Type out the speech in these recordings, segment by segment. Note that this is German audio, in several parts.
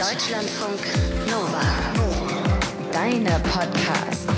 Deutschlandfunk Nova. Deine Podcasts.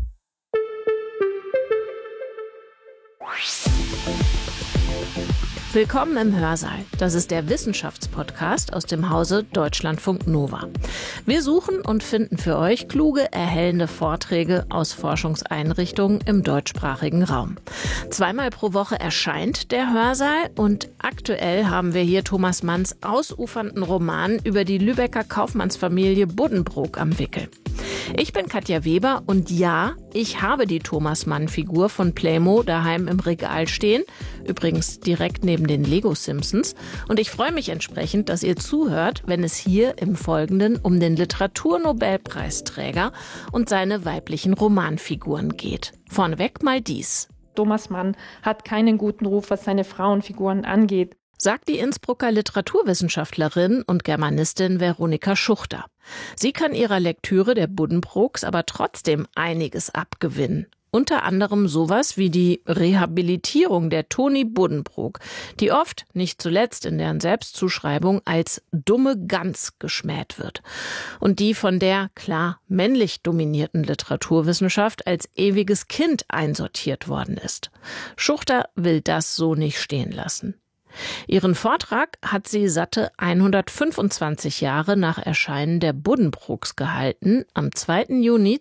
Willkommen im Hörsaal. Das ist der Wissenschaftspodcast aus dem Hause Deutschlandfunk Nova. Wir suchen und finden für euch kluge, erhellende Vorträge aus Forschungseinrichtungen im deutschsprachigen Raum. 2-mal pro Woche erscheint der Hörsaal und aktuell haben wir hier Thomas Manns ausufernden Roman über die Lübecker Kaufmannsfamilie Buddenbrook am Wickel. Ich bin Katja Weber und ja, ich habe die Thomas-Mann-Figur von Playmo daheim im Regal stehen, übrigens direkt neben den Lego-Simpsons. Und ich freue mich entsprechend, dass ihr zuhört, wenn es hier im Folgenden um den Literaturnobelpreisträger und seine weiblichen Romanfiguren geht. Vorneweg mal dies. Thomas Mann hat keinen guten Ruf, was seine Frauenfiguren angeht, sagt die Innsbrucker Literaturwissenschaftlerin und Germanistin Veronika Schuchter. Sie kann ihrer Lektüre der Buddenbrooks aber trotzdem einiges abgewinnen. Unter anderem sowas wie die Rehabilitierung der Toni Buddenbrook, die oft, nicht zuletzt in deren Selbstzuschreibung, als dumme Gans geschmäht wird. Und die von der, klar, männlich dominierten Literaturwissenschaft als ewiges Kind einsortiert worden ist. Schuchter will das so nicht stehen lassen. Ihren Vortrag hat sie satte 125 Jahre nach Erscheinen der Buddenbrooks gehalten, am 2. Juni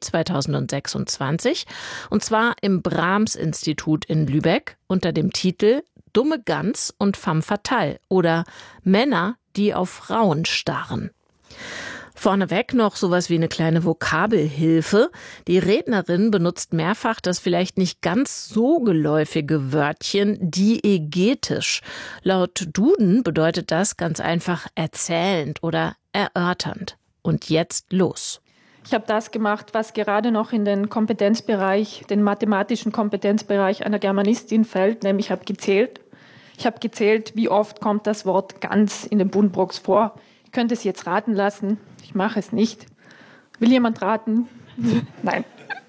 2026, und zwar im Brahms-Institut in Lübeck unter dem Titel »Dumme Gans und Femme fatale« oder »Männer, die auf Frauen starren«. Vorneweg noch sowas wie eine kleine Vokabelhilfe. Die Rednerin benutzt mehrfach das vielleicht nicht ganz so geläufige Wörtchen diegetisch. Laut Duden bedeutet das ganz einfach erzählend oder erörternd. Und jetzt los. Ich habe das gemacht, was gerade noch in den Kompetenzbereich, den mathematischen Kompetenzbereich einer Germanistin fällt, nämlich ich habe gezählt. Ich habe gezählt, wie oft kommt das Wort Gans in den Buddenbrooks vor. Ich könnte es jetzt raten lassen. Ich mache es nicht. Will jemand raten? Nein.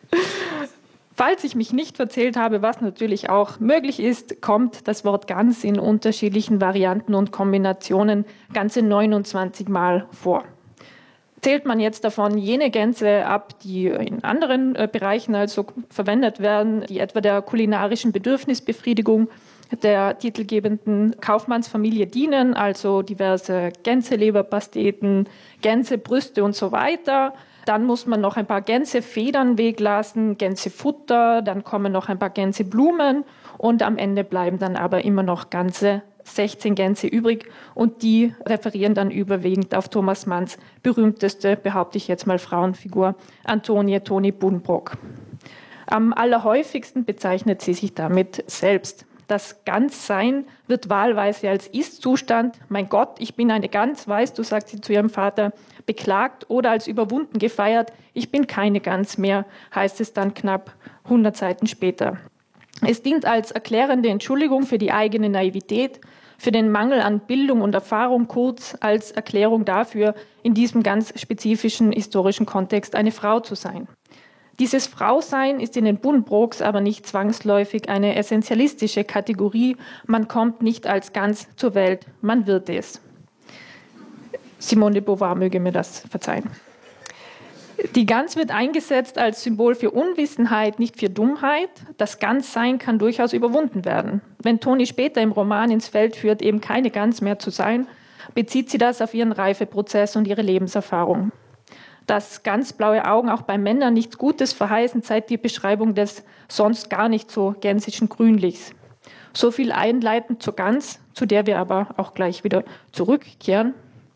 Falls ich mich nicht verzählt habe, was natürlich auch möglich ist, kommt das Wort Gans in unterschiedlichen Varianten und Kombinationen ganze 29 Mal vor. Zählt man jetzt davon jene Gänse ab, die in anderen Bereichen also verwendet werden, die etwa der kulinarischen Bedürfnisbefriedigung der titelgebenden Kaufmannsfamilie dienen, also diverse Gänseleberpasteten, Gänsebrüste und so weiter. Dann muss man noch ein paar Gänsefedern weglassen, Gänsefutter, dann kommen noch ein paar Gänseblumen und am Ende bleiben dann aber immer noch ganze 16 Gänse übrig und die referieren dann überwiegend auf Thomas Manns berühmteste, behaupte ich jetzt mal, Frauenfigur, Antonie Toni Buddenbrook. Am allerhäufigsten bezeichnet sie sich damit selbst. Das Ganssein wird wahlweise als Ist-Zustand, mein Gott, ich bin eine Gans, weißt du, sagt sie zu ihrem Vater, beklagt oder als überwunden gefeiert, ich bin keine Gans mehr, heißt es dann knapp 100 Seiten später. Es dient als erklärende Entschuldigung für die eigene Naivität, für den Mangel an Bildung und Erfahrung, kurz als Erklärung dafür, in diesem ganz spezifischen historischen Kontext eine Frau zu sein. Dieses Frausein ist in den Buddenbrooks aber nicht zwangsläufig eine essentialistische Kategorie. Man kommt nicht als Gans zur Welt, man wird es. Simone de Beauvoir möge mir das verzeihen. Die Gans wird eingesetzt als Symbol für Unwissenheit, nicht für Dummheit. Das Ganssein kann durchaus überwunden werden. Wenn Toni später im Roman ins Feld führt, eben keine Gans mehr zu sein, bezieht sie das auf ihren Reifeprozess und ihre Lebenserfahrung. Dass ganz blaue Augen auch bei Männern nichts Gutes verheißen, zeigt die Beschreibung des sonst gar nicht so gänsischen Grünlichs. So viel einleitend zur Gans, zu der wir aber auch gleich wieder zurückkehren.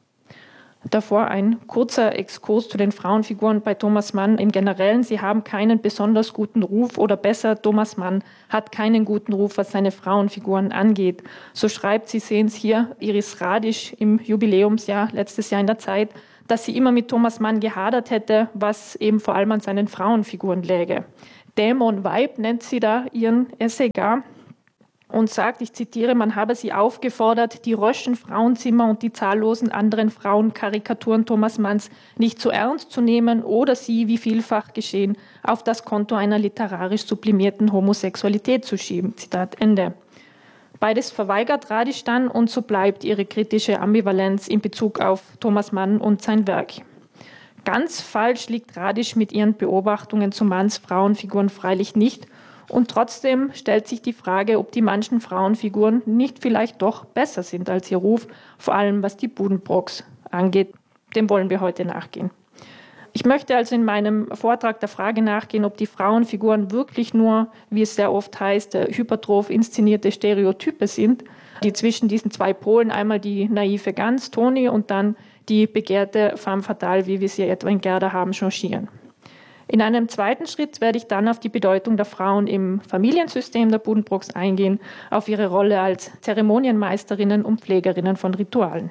Davor ein kurzer Exkurs zu den Frauenfiguren bei Thomas Mann im Generellen. Sie haben keinen besonders guten Ruf oder besser, Thomas Mann hat keinen guten Ruf, was seine Frauenfiguren angeht. So schreibt sie, sehen Sie hier, Iris Radisch im Jubiläumsjahr, letztes Jahr in der Zeit, dass sie immer mit Thomas Mann gehadert hätte, was eben vor allem an seinen Frauenfiguren läge. Dämon Weib nennt sie da ihren Essay gar und sagt, ich zitiere, man habe sie aufgefordert, die Röschen Frauenzimmer und die zahllosen anderen Frauenkarikaturen Thomas Manns nicht zu ernst zu nehmen oder sie, wie vielfach geschehen, auf das Konto einer literarisch sublimierten Homosexualität zu schieben. Zitat Ende. Beides verweigert Radisch dann und so bleibt ihre kritische Ambivalenz in Bezug auf Thomas Mann und sein Werk. Ganz falsch liegt Radisch mit ihren Beobachtungen zu Manns Frauenfiguren freilich nicht und trotzdem stellt sich die Frage, ob die manchen Frauenfiguren nicht vielleicht doch besser sind als ihr Ruf, vor allem was die Buddenbrooks angeht. Dem wollen wir heute nachgehen. Ich möchte also in meinem Vortrag der Frage nachgehen, ob die Frauenfiguren wirklich nur, wie es sehr oft heißt, hypertroph inszenierte Stereotype sind, die zwischen diesen zwei Polen, einmal die naive Gans, Toni, und dann die begehrte femme fatale, wie wir sie etwa in Gerda haben, changieren. In einem zweiten Schritt werde ich dann auf die Bedeutung der Frauen im Familiensystem der Buddenbrooks eingehen, auf ihre Rolle als Zeremonienmeisterinnen und Pflegerinnen von Ritualen.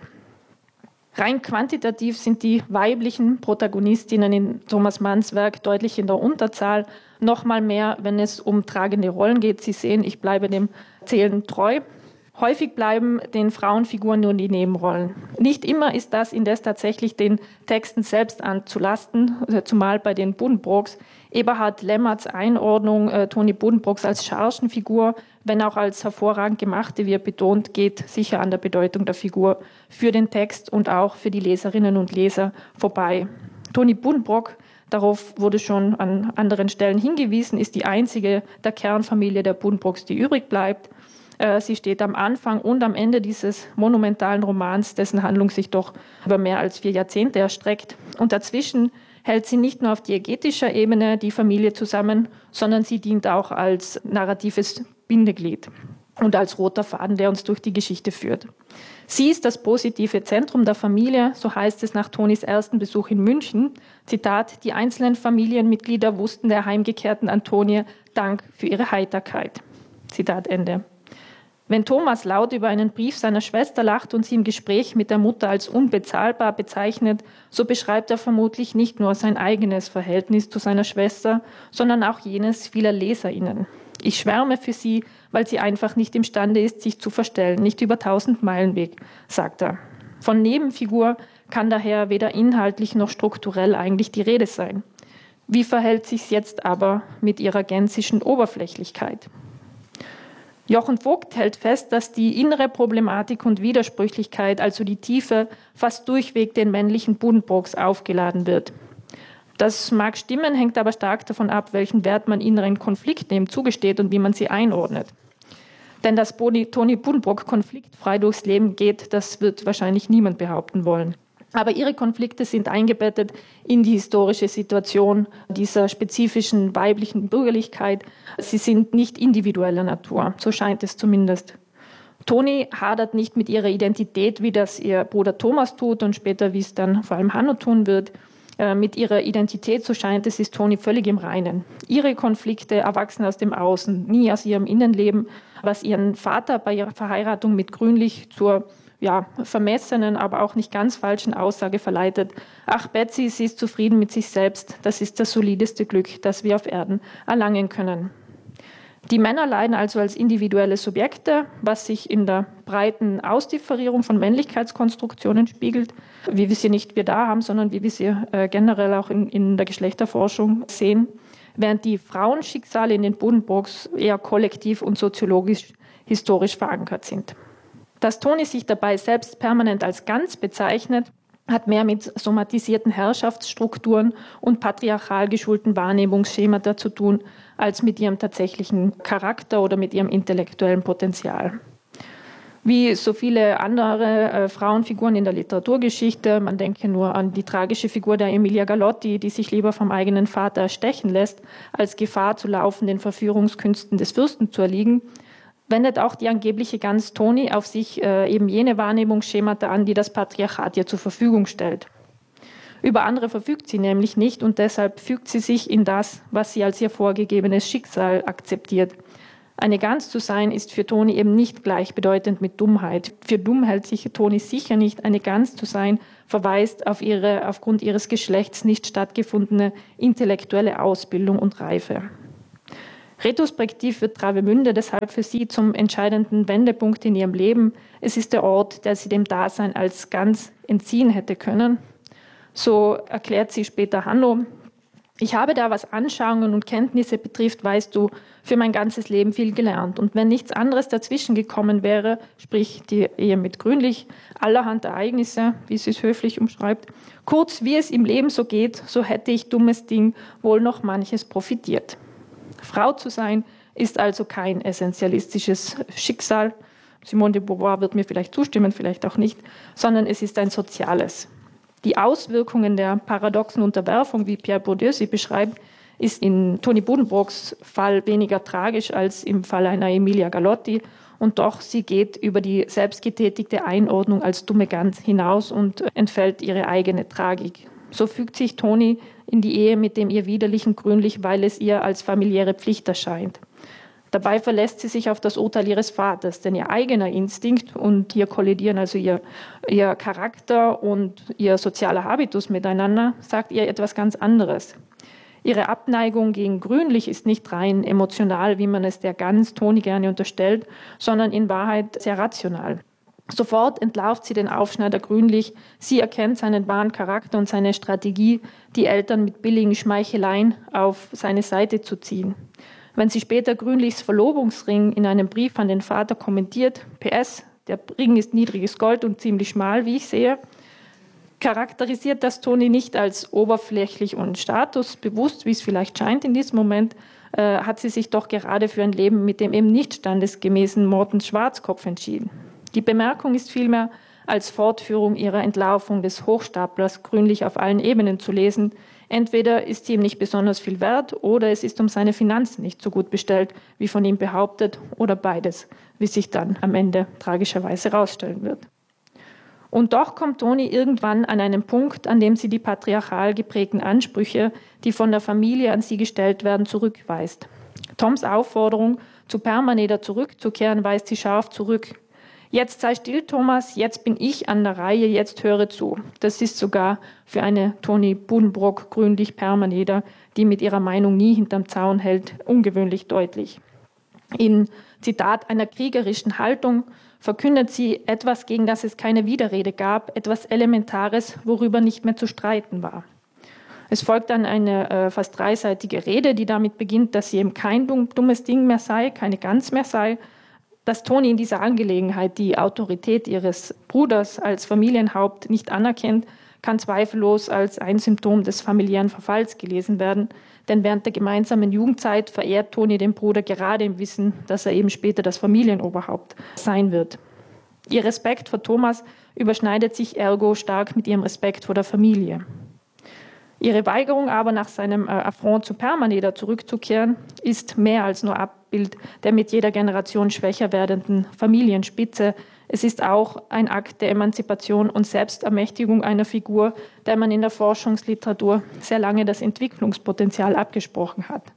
Rein quantitativ sind die weiblichen Protagonistinnen in Thomas Manns Werk deutlich in der Unterzahl. Nochmal mehr, wenn es um tragende Rollen geht. Sie sehen, ich bleibe dem Zählen treu. Häufig bleiben den Frauenfiguren nur die Nebenrollen. Nicht immer ist das indes tatsächlich den Texten selbst anzulasten, zumal bei den Buddenbrooks. Eberhard Lemmerts Einordnung Toni Buddenbrooks als Chargenfigur, wenn auch als hervorragend gemachte, wie er betont, geht sicher an der Bedeutung der Figur für den Text und auch für die Leserinnen und Leser vorbei. Toni Buddenbrook, darauf wurde schon an anderen Stellen hingewiesen, ist die einzige der Kernfamilie der Buddenbrooks, die übrig bleibt. Sie steht am Anfang und am Ende dieses monumentalen Romans, dessen Handlung sich doch über mehr als 4 Jahrzehnte erstreckt. Und dazwischen hält sie nicht nur auf diegetischer Ebene die Familie zusammen, sondern sie dient auch als narratives Bindeglied und als roter Faden, der uns durch die Geschichte führt. Sie ist das positive Zentrum der Familie, so heißt es nach Tonis ersten Besuch in München. Zitat: Die einzelnen Familienmitglieder wussten der heimgekehrten Antonie Dank für ihre Heiterkeit. Zitat Ende. Wenn Thomas laut über einen Brief seiner Schwester lacht und sie im Gespräch mit der Mutter als unbezahlbar bezeichnet, so beschreibt er vermutlich nicht nur sein eigenes Verhältnis zu seiner Schwester, sondern auch jenes vieler LeserInnen. Ich schwärme für sie, weil sie einfach nicht imstande ist, sich zu verstellen, nicht über 1000 Meilen Weg, sagt er. Von Nebenfigur kann daher weder inhaltlich noch strukturell eigentlich die Rede sein. Wie verhält sich's jetzt aber mit ihrer gänzlichen Oberflächlichkeit? Jochen Vogt hält fest, dass die innere Problematik und Widersprüchlichkeit, also die Tiefe, fast durchweg den männlichen Buddenbrooks aufgeladen wird. Das mag stimmen, hängt aber stark davon ab, welchen Wert man inneren Konflikten eben zugesteht und wie man sie einordnet. Denn dass Toni Buddenbrook konfliktfrei durchs Leben geht, das wird wahrscheinlich niemand behaupten wollen. Aber ihre Konflikte sind eingebettet in die historische Situation dieser spezifischen weiblichen Bürgerlichkeit. Sie sind nicht individueller Natur, so scheint es zumindest. Toni hadert nicht mit ihrer Identität, wie das ihr Bruder Thomas tut und später, wie es dann vor allem Hanno tun wird. Mit ihrer Identität, so scheint es, ist Toni völlig im Reinen. Ihre Konflikte erwachsen aus dem Außen, nie aus ihrem Innenleben, was ihren Vater bei ihrer Verheiratung mit Grünlich zur vermessenen, aber auch nicht ganz falschen Aussage verleitet: Ach Betsy, sie ist zufrieden mit sich selbst, das ist das solideste Glück, das wir auf Erden erlangen können. Die Männer leiden also als individuelle Subjekte, was sich in der breiten Ausdifferierung von Männlichkeitskonstruktionen spiegelt, wie wir sie nicht wir da haben, sondern wie wir sie generell auch in der Geschlechterforschung sehen, während die Frauenschicksale in den Buddenbrooks eher kollektiv und soziologisch historisch verankert sind. Dass Toni sich dabei selbst permanent als Gans bezeichnet, hat mehr mit somatisierten Herrschaftsstrukturen und patriarchal geschulten Wahrnehmungsschemata zu tun, als mit ihrem tatsächlichen Charakter oder mit ihrem intellektuellen Potenzial. Wie so viele andere Frauenfiguren in der Literaturgeschichte, man denke nur an die tragische Figur der Emilia Galotti, die sich lieber vom eigenen Vater erstechen lässt, als Gefahr zu laufen, den Verführungskünsten des Fürsten zu erliegen, wendet auch die angebliche Gans Toni auf sich eben jene Wahrnehmungsschemata an, die das Patriarchat ihr zur Verfügung stellt. Über andere verfügt sie nämlich nicht und deshalb fügt sie sich in das, was sie als ihr vorgegebenes Schicksal akzeptiert. Eine Gans zu sein ist für Toni eben nicht gleichbedeutend mit Dummheit. Für dumm hält sich Toni sicher nicht. Eine Gans zu sein verweist auf ihre aufgrund ihres Geschlechts nicht stattgefundene intellektuelle Ausbildung und Reife. Retrospektiv wird Travemünde deshalb für sie zum entscheidenden Wendepunkt in ihrem Leben. Es ist der Ort, der sie dem Dasein als Gans entziehen hätte können. So erklärt sie später Hanno: Ich habe da, was Anschauungen und Kenntnisse betrifft, weißt du, für mein ganzes Leben viel gelernt. Und wenn nichts anderes dazwischen gekommen wäre, sprich die Ehe mit Grünlich, allerhand Ereignisse, wie sie es höflich umschreibt, kurz wie es im Leben so geht, so hätte ich, dummes Ding, wohl noch manches profitiert. Frau zu sein ist also kein essentialistisches Schicksal. Simone de Beauvoir wird mir vielleicht zustimmen, vielleicht auch nicht, sondern es ist ein soziales. Die Auswirkungen der paradoxen Unterwerfung, wie Pierre Bourdieu sie beschreibt, ist in Toni Buddenbrooks Fall weniger tragisch als im Fall einer Emilia Galotti. Und doch, sie geht über die selbstgetätigte Einordnung als dumme Gans hinaus und entfällt ihre eigene Tragik. So fügt sich Toni in die Ehe mit dem ihr widerlichen Grünlich, weil es ihr als familiäre Pflicht erscheint. Dabei verlässt sie sich auf das Urteil ihres Vaters, denn ihr eigener Instinkt, und hier kollidieren also ihr Charakter und ihr sozialer Habitus miteinander, sagt ihr etwas ganz anderes. Ihre Abneigung gegen Grünlich ist nicht rein emotional, wie man es der Gans Toni gerne unterstellt, sondern in Wahrheit sehr rational. Sofort entlarvt sie den Aufschneider Grünlich, sie erkennt seinen wahren Charakter und seine Strategie, die Eltern mit billigen Schmeicheleien auf seine Seite zu ziehen. Wenn sie später Grünlichs Verlobungsring in einem Brief an den Vater kommentiert, PS, der Ring ist niedriges Gold und ziemlich schmal, wie ich sehe, charakterisiert das Toni nicht als oberflächlich und statusbewusst, wie es vielleicht scheint in diesem Moment, hat sie sich doch gerade für ein Leben mit dem eben nicht standesgemäßen Morten Schwarzkopf entschieden. Die Bemerkung ist vielmehr als Fortführung ihrer Entlarvung des Hochstaplers Grünlich auf allen Ebenen zu lesen. Entweder ist sie ihm nicht besonders viel wert oder es ist um seine Finanzen nicht so gut bestellt, wie von ihm behauptet, oder beides, wie sich dann am Ende tragischerweise herausstellen wird. Und doch kommt Toni irgendwann an einen Punkt, an dem sie die patriarchal geprägten Ansprüche, die von der Familie an sie gestellt werden, zurückweist. Toms Aufforderung, zu Permaneder zurückzukehren, weist sie scharf zurück. Jetzt sei still, Thomas, jetzt bin ich an der Reihe, jetzt höre zu. Das ist sogar für eine Toni Buddenbrook Grünlich Permaneder, die mit ihrer Meinung nie hinterm Zaun hält, ungewöhnlich deutlich. In, Zitat, einer kriegerischen Haltung verkündet sie etwas, gegen das es keine Widerrede gab, etwas Elementares, worüber nicht mehr zu streiten war. Es folgt dann eine fast dreiseitige Rede, die damit beginnt, dass sie eben kein dummes Ding mehr sei, keine Gans mehr sei, dass Toni in dieser Angelegenheit die Autorität ihres Bruders als Familienhaupt nicht anerkennt, kann zweifellos als ein Symptom des familiären Verfalls gelesen werden, denn während der gemeinsamen Jugendzeit verehrt Toni den Bruder gerade im Wissen, dass er eben später das Familienoberhaupt sein wird. Ihr Respekt vor Thomas überschneidet sich ergo stark mit ihrem Respekt vor der Familie. Ihre Weigerung aber, nach seinem Affront zu Permaneder zurückzukehren, ist mehr als nur Abbild der mit jeder Generation schwächer werdenden Familienspitze. Es ist auch ein Akt der Emanzipation und Selbstermächtigung einer Figur, der man in der Forschungsliteratur sehr lange das Entwicklungspotenzial abgesprochen hat.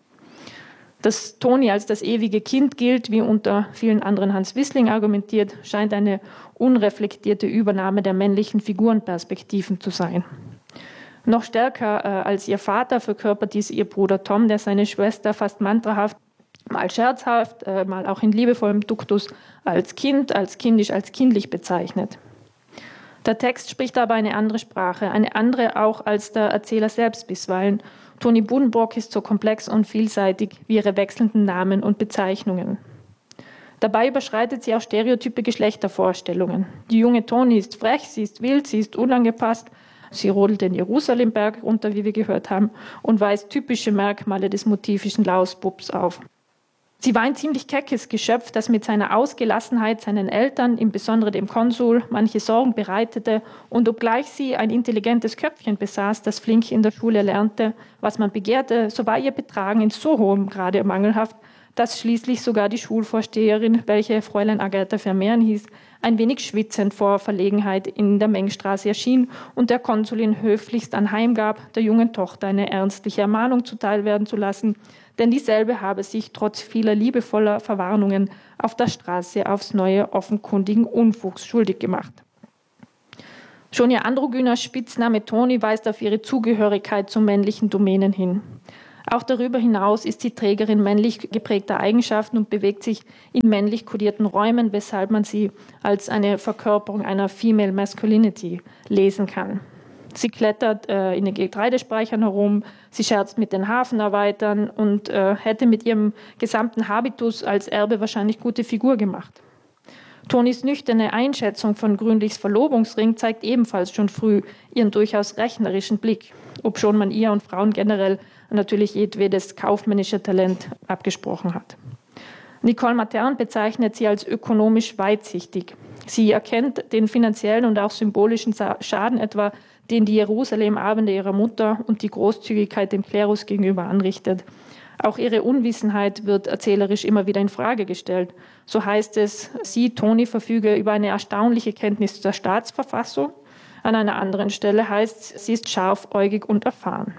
Dass Toni als das ewige Kind gilt, wie unter vielen anderen Hans Wissling argumentiert, scheint eine unreflektierte Übernahme der männlichen Figurenperspektiven zu sein. Noch stärker als ihr Vater verkörpert dies ihr Bruder Tom, der seine Schwester fast mantrahaft, mal scherzhaft, mal auch in liebevollem Duktus als Kind, als kindisch, als kindlich bezeichnet. Der Text spricht aber eine andere Sprache, eine andere auch als der Erzähler selbst bisweilen. Toni Buddenbrook ist so komplex und vielseitig wie ihre wechselnden Namen und Bezeichnungen. Dabei überschreitet sie auch stereotype Geschlechtervorstellungen. Die junge Toni ist frech, sie ist wild, sie ist unangepasst. Sie rodelt den Jerusalemberg runter, wie wir gehört haben, und weist typische Merkmale des motivischen Lausbubs auf. Sie war ein ziemlich keckes Geschöpf, das mit seiner Ausgelassenheit seinen Eltern, im Besonderen dem Konsul, manche Sorgen bereitete und obgleich sie ein intelligentes Köpfchen besaß, das flink in der Schule lernte, was man begehrte, so war ihr Betragen in so hohem Grade mangelhaft, dass schließlich sogar die Schulvorsteherin, welche Fräulein Agatha Vermehren hieß, ein wenig schwitzend vor Verlegenheit in der Mengstraße erschien und der Konsulin höflichst anheimgab, der jungen Tochter eine ernstliche Ermahnung zuteil werden zu lassen, denn dieselbe habe sich trotz vieler liebevoller Verwarnungen auf der Straße aufs neue offenkundigen Unfugs schuldig gemacht. Schon ihr androgyner Spitzname Toni weist auf ihre Zugehörigkeit zu männlichen Domänen hin. Auch darüber hinaus ist sie Trägerin männlich geprägter Eigenschaften und bewegt sich in männlich kodierten Räumen, weshalb man sie als eine Verkörperung einer Female Masculinity lesen kann. Sie klettert in den Getreidespeichern herum, sie scherzt mit den Hafenarbeitern und hätte mit ihrem gesamten Habitus als Erbe wahrscheinlich gute Figur gemacht. Tonis nüchterne Einschätzung von Grünlichs Verlobungsring zeigt ebenfalls schon früh ihren durchaus rechnerischen Blick, obschon man ihr und Frauen generell natürlich jedwedes kaufmännische Talent abgesprochen hat. Nicole Matern bezeichnet sie als ökonomisch weitsichtig. Sie erkennt den finanziellen und auch symbolischen Schaden etwa, den die Jerusalem-Abende ihrer Mutter und die Großzügigkeit dem Klerus gegenüber anrichtet. Auch ihre Unwissenheit wird erzählerisch immer wieder in Frage gestellt. So heißt es, sie, Toni, verfüge über eine erstaunliche Kenntnis der Staatsverfassung. An einer anderen Stelle heißt es, sie ist scharfäugig und erfahren.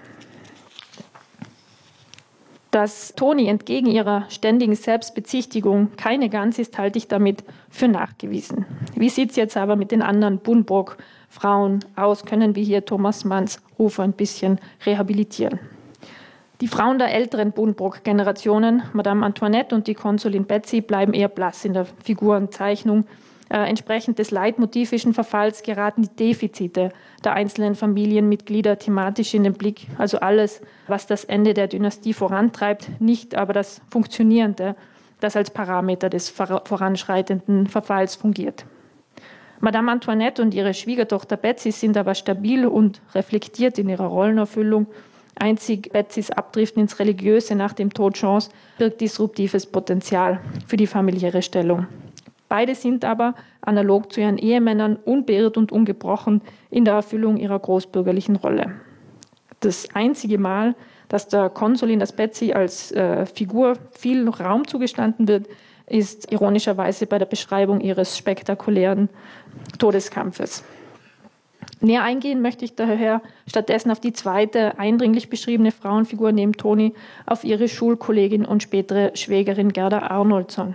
Dass Toni entgegen ihrer ständigen Selbstbezichtigung keine Gans ist, halte ich damit für nachgewiesen. Wie sieht es jetzt aber mit den anderen Buddenbrook-Frauen aus? Können wir hier Thomas Manns Ruf ein bisschen rehabilitieren? Die Frauen der älteren Buddenbrook-Generationen, Madame Antoinette und die Konsulin Betsy, bleiben eher blass in der Figurenzeichnung. Entsprechend des leitmotivischen Verfalls geraten die Defizite der einzelnen Familienmitglieder thematisch in den Blick. Also alles, was das Ende der Dynastie vorantreibt, nicht aber das Funktionierende, das als Parameter des voranschreitenden Verfalls fungiert. Madame Antoinette und ihre Schwiegertochter Betsy sind aber stabil und reflektiert in ihrer Rollenerfüllung. Einzig Betsys Abdriften ins Religiöse nach dem Tod Jeans birgt disruptives Potenzial für die familiäre Stellung. Beide sind aber, analog zu ihren Ehemännern, unbeirrt und ungebrochen in der Erfüllung ihrer großbürgerlichen Rolle. Das einzige Mal, dass der Konsulin, das Betsy als Figur viel Raum zugestanden wird, ist ironischerweise bei der Beschreibung ihres spektakulären Todeskampfes. Näher eingehen möchte ich daher stattdessen auf die zweite eindringlich beschriebene Frauenfigur neben Toni, auf ihre Schulkollegin und spätere Schwägerin Gerda Arnoldson.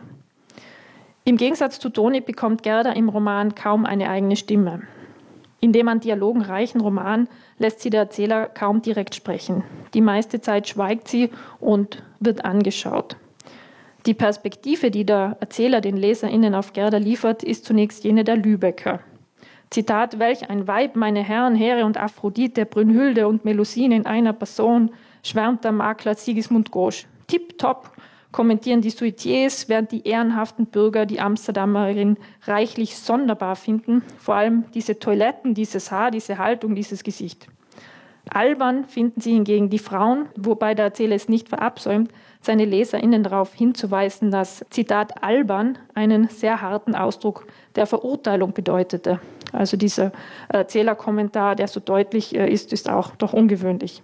Im Gegensatz zu Toni bekommt Gerda im Roman kaum eine eigene Stimme. In dem an Dialogen reichen Roman lässt sie der Erzähler kaum direkt sprechen. Die meiste Zeit schweigt sie und wird angeschaut. Die Perspektive, die der Erzähler den LeserInnen auf Gerda liefert, ist zunächst jene der Lübecker. Zitat: Welch ein Weib, meine Herren, Here und Aphrodite, Brünnhilde und Melusine in einer Person, schwärmt der Makler Sigismund Gosch. Tipptopp, kommentieren die Suitiers, während die ehrenhaften Bürger die Amsterdamerin reichlich sonderbar finden. Vor allem diese Toiletten, dieses Haar, diese Haltung, dieses Gesicht. Albern finden sie hingegen die Frauen, wobei der Erzähler es nicht verabsäumt, seine LeserInnen darauf hinzuweisen, dass, Zitat, albern einen sehr harten Ausdruck der Verurteilung bedeutete. Also dieser Erzählerkommentar, der so deutlich ist auch doch ungewöhnlich.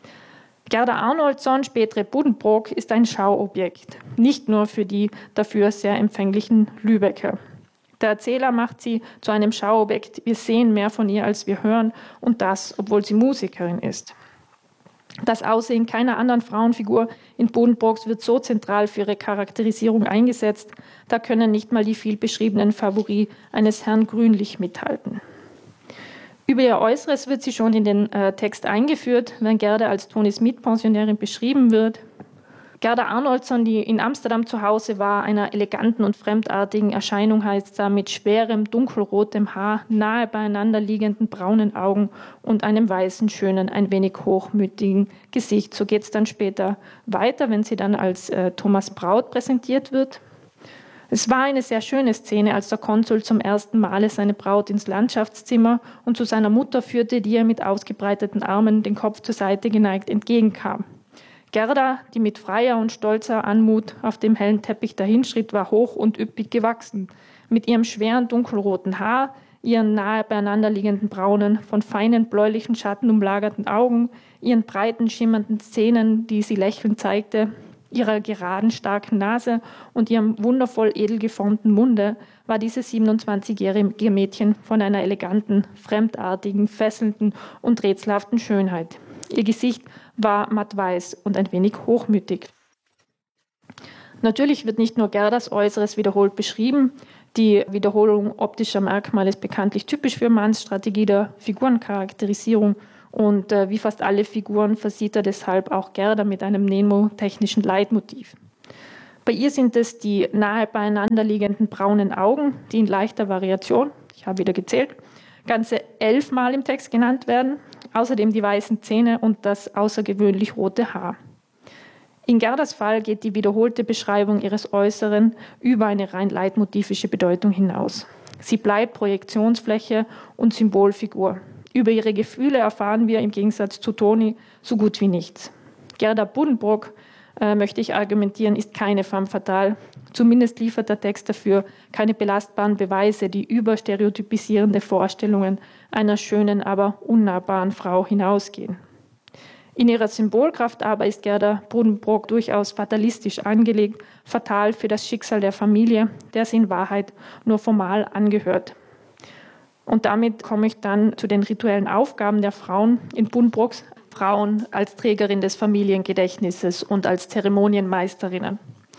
Gerda Arnoldson, spätere Buddenbrook, ist ein Schauobjekt, nicht nur für die dafür sehr empfänglichen Lübecker. Der Erzähler macht sie zu einem Schauobjekt. Wir sehen mehr von ihr, als wir hören, und das, obwohl sie Musikerin ist. Das Aussehen keiner anderen Frauenfigur in Buddenbrooks wird so zentral für ihre Charakterisierung eingesetzt, da können nicht mal die viel beschriebenen Favoris eines Herrn Grünlich mithalten. Über ihr Äußeres wird sie schon in den Text eingeführt, wenn Gerda als Tonis Mitpensionärin beschrieben wird. Gerda Arnoldson, die in Amsterdam zu Hause war, einer eleganten und fremdartigen Erscheinung heißt da, mit schwerem, dunkelrotem Haar, nahe beieinander liegenden braunen Augen und einem weißen, schönen, ein wenig hochmütigen Gesicht. So geht es dann später weiter, wenn sie dann als Thomas Braut präsentiert wird. Es war eine sehr schöne Szene, als der Konsul zum ersten Male seine Braut ins Landschaftszimmer und zu seiner Mutter führte, die ihr mit ausgebreiteten Armen, den Kopf zur Seite geneigt, entgegenkam. Gerda, die mit freier und stolzer Anmut auf dem hellen Teppich dahinschritt, war hoch und üppig gewachsen. Mit ihrem schweren dunkelroten Haar, ihren nahe beieinander liegenden braunen, von feinen bläulichen Schatten umlagerten Augen, ihren breiten, schimmernden Zähnen, die sie lächelnd zeigte, ihrer geraden, starken Nase und ihrem wundervoll edel geformten Munde war dieses 27-jährige Mädchen von einer eleganten, fremdartigen, fesselnden und rätselhaften Schönheit. Ihr Gesicht war mattweiß und ein wenig hochmütig. Natürlich wird nicht nur Gerdas Äußeres wiederholt beschrieben. Die Wiederholung optischer Merkmale ist bekanntlich typisch für Manns Strategie der Figurencharakterisierung. Und wie fast alle Figuren versieht er deshalb auch Gerda mit einem mnemotechnischen Leitmotiv. Bei ihr sind es die nahe beieinander liegenden braunen Augen, die in leichter Variation, ich habe wieder gezählt, ganze 11 Mal im Text genannt werden, außerdem die weißen Zähne und das außergewöhnlich rote Haar. In Gerdas Fall geht die wiederholte Beschreibung ihres Äußeren über eine rein leitmotivische Bedeutung hinaus. Sie bleibt Projektionsfläche und Symbolfigur. Über ihre Gefühle erfahren wir im Gegensatz zu Toni so gut wie nichts. Gerda Buddenbrook, möchte ich argumentieren, ist keine femme fatale. Zumindest liefert der Text dafür keine belastbaren Beweise, die über stereotypisierende Vorstellungen einer schönen, aber unnahbaren Frau hinausgehen. In ihrer Symbolkraft aber ist Gerda Buddenbrook durchaus fatalistisch angelegt, fatal für das Schicksal der Familie, der sie in Wahrheit nur formal angehört. Und damit komme ich dann zu den rituellen Aufgaben der Frauen in Buddenbrooks, Frauen als Trägerin des Familiengedächtnisses und als Zeremonienmeisterinnen.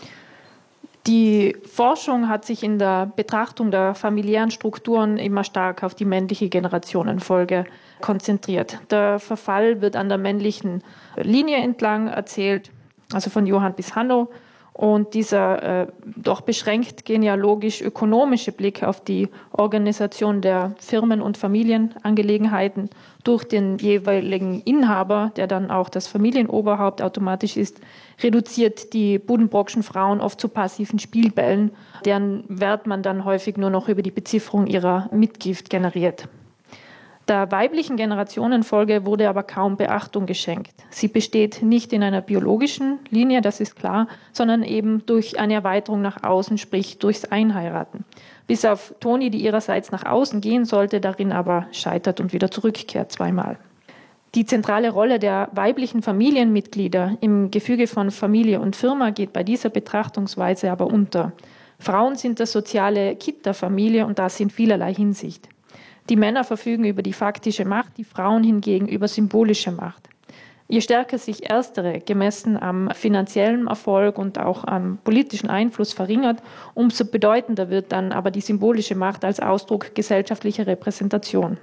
Die Forschung hat sich in der Betrachtung der familiären Strukturen immer stark auf die männliche Generationenfolge konzentriert. Der Verfall wird an der männlichen Linie entlang erzählt, also von Johann bis Hanno. Und dieser doch beschränkt genealogisch-ökonomische Blick auf die Organisation der Firmen- und Familienangelegenheiten durch den jeweiligen Inhaber, der dann auch das Familienoberhaupt automatisch ist, reduziert die Buddenbrookschen Frauen oft zu passiven Spielbällen, deren Wert man dann häufig nur noch über die Bezifferung ihrer Mitgift generiert. Der weiblichen Generationenfolge wurde aber kaum Beachtung geschenkt. Sie besteht nicht in einer biologischen Linie, das ist klar, sondern eben durch eine Erweiterung nach außen, sprich durchs Einheiraten. Bis auf Toni, die ihrerseits nach außen gehen sollte, darin aber scheitert und wieder zurückkehrt zweimal. Die zentrale Rolle der weiblichen Familienmitglieder im Gefüge von Familie und Firma geht bei dieser Betrachtungsweise aber unter. Frauen sind das soziale Kitt der Familie und das in vielerlei Hinsicht. Die Männer verfügen über die faktische Macht, die Frauen hingegen über symbolische Macht. Je stärker sich erstere, gemessen am finanziellen Erfolg und auch am politischen Einfluss verringert, umso bedeutender wird dann aber die symbolische Macht als Ausdruck gesellschaftlicher Repräsentation.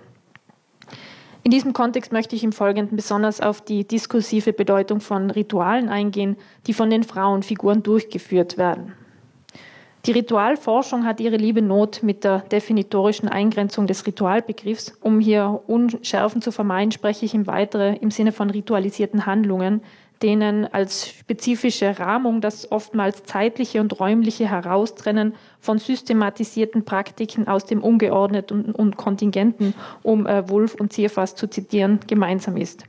In diesem Kontext möchte ich im Folgenden besonders auf die diskursive Bedeutung von Ritualen eingehen, die von den Frauenfiguren durchgeführt werden. Die Ritualforschung hat ihre liebe Not mit der definitorischen Eingrenzung des Ritualbegriffs. Um hier Unschärfen zu vermeiden, spreche ich im Weiteren im Sinne von ritualisierten Handlungen, denen als spezifische Rahmung das oftmals zeitliche und räumliche Heraustrennen von systematisierten Praktiken aus dem Ungeordneten und Kontingenten, um Wulff und Zierfass zu zitieren, gemeinsam ist.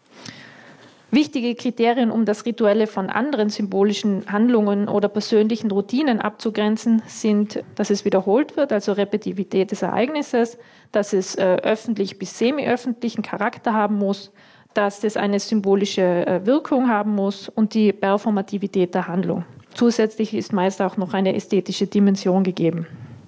Wichtige Kriterien, um das Rituelle von anderen symbolischen Handlungen oder persönlichen Routinen abzugrenzen, sind, dass es wiederholt wird, also Repetitivität des Ereignisses, dass es öffentlich bis semi-öffentlichen Charakter haben muss, dass es eine symbolische Wirkung haben muss und die Performativität der Handlung. Zusätzlich ist meist auch noch eine ästhetische Dimension gegeben.